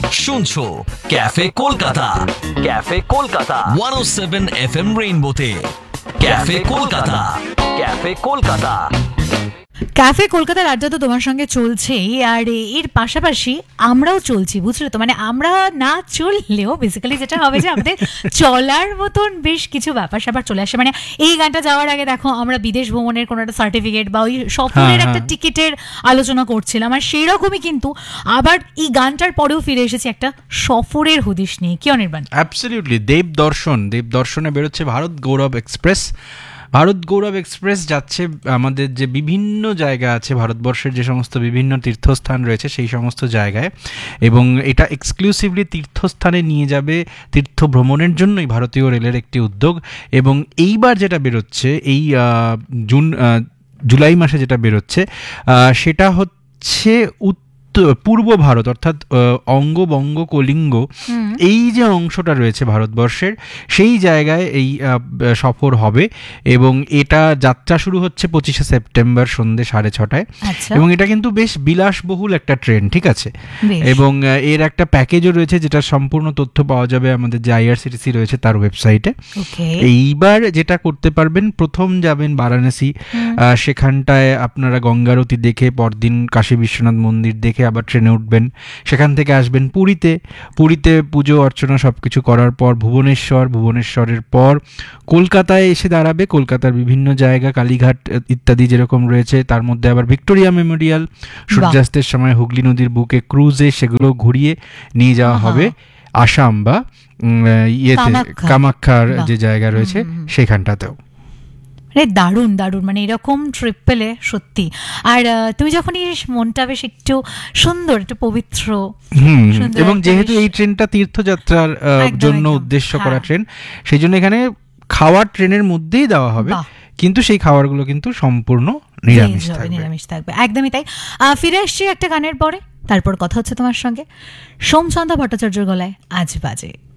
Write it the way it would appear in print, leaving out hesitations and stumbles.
শুনছো cafe Kolkata, cafe Kolkata 107 FM রেইনবোতে। Cafe Kolkata, cafe Kolkata. Cafe কলকাতার আড্ডা তো তোমার সঙ্গে চলছেই, আর এর পাশাপাশি আমরাও চলছি, বুঝলে তো। মানে আমরা না চললেও বেসিক্যালি যেটা হবে যে আমাদের চলার মতন বেশ কিছু ব্যাপার স্যাপার চলে আসে। মানে এই গানটা যাওয়ার আগে দেখো আমরা বিদেশ ভ্রমণের কোনো একটা সার্টিফিকেট বা ওই সফরের একটা টিকিটের আলোচনা করছিলাম, আর সেই রকমই কিন্তু আবার এই গানটার পরেও ফিরে এসেছি একটা সফরের হদিশ নিয়ে। কি অনির্বাণ? অ্যাবসলিউটলি। দেবদর্শনে বেরোচ্ছে ভারত গৌরব এক্সপ্রেস। ভারত গৌরব এক্সপ্রেস যাচ্ছে আমাদের যে বিভিন্ন জায়গা আছে, ভারতবর্ষের যে সমস্ত বিভিন্ন তীর্থস্থান রয়েছে সেই সমস্ত জায়গায়, এবং এটা এক্সক্লুসিভলি তীর্থস্থানে নিয়ে যাবে। তীর্থ ভ্রমণের জন্যই ভারতীয় রেলের একটি উদ্যোগ। এবং এইবার যেটা বেরোচ্ছে এই জুলাই মাসে যেটা বেরোচ্ছে সেটা হচ্ছে পূর্ব ভারত, অর্থাৎ অঙ্গবঙ্গ কলিঙ্গ, এই যে অংশটা রয়েছে ভারতবর্ষের, সেই জায়গায় এই সফর হবে। এবং এটা যাত্রা শুরু হচ্ছে 25শে সেপ্টেম্বর সন্ধ্যে 6:30টায়। এবং এটা কিন্তু বেশ বিলাসবহুল একটা ট্রেন, ঠিক আছে। এবং এর একটা প্যাকেজও রয়েছে, যেটা সম্পূর্ণ তথ্য পাওয়া যাবে আমাদের যে আইআরসিটিসি রয়েছে তার ওয়েবসাইটে। এইবার যেটা করতে পারবেন, প্রথম যাবেন বারাণসী, সেখানটায় আপনারা গঙ্গারতি দেখে পরদিন কাশী বিশ্বনাথ মন্দির দেখে আবার ট্রেনে উঠবেন। সেখান থেকে আসবেন পুরীতে পুজো অর্চনা সবকিছু করার পর ভুবনেশ্বরের পর কলকাতায় এসে দাঁড়াবে। কলকাতার বিভিন্ন জায়গা, কালীঘাট ইত্যাদি যেরকম রয়েছে, তার মধ্যে আবার ভিক্টোরিয়া মেমোরিয়াল, সূর্যাস্তের সময় হুগলি নদীর বুকে ক্রুজে সেগুলো ঘুরিয়ে নিয়ে যাওয়া হবে আসাম বা কামাখ্যার যে জায়গা রয়েছে সেখানটাতেও। দারুণ দারুণ, মানে এরকম ট্রিপ পেলে সত্যি। আর তুমি যখন মনটা বেশ একটু সুন্দর, একটু পবিত্র, এবং যেহেতু এই ট্রেনটা তীর্থযাত্রার জন্য উদ্দেশ্য করা ট্রেন, সেই জন্য এখানে খাওয়ার ট্রেনের মধ্যেই দেওয়া হবে, কিন্তু সেই খাবারগুলো কিন্তু সম্পূর্ণ নিরামিষ থাকবে। একদমই তাই। ফিরে আসছি একটা গানের পরে, তারপর কথা হচ্ছে তোমার সঙ্গে। সোমচন্দ্র ভট্টাচার্যর গলায় আজ বাজে।